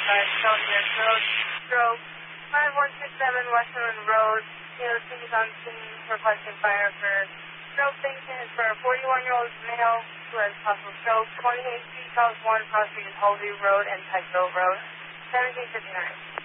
Stonyard Road, stroke 5167 Western Road. Taylor King is on scene requesting fire for stroke. Patient is for a 41-year-old male who has possible stroke. 28 feet south 1 cross street is Holy Road and Tyco Road. 1759.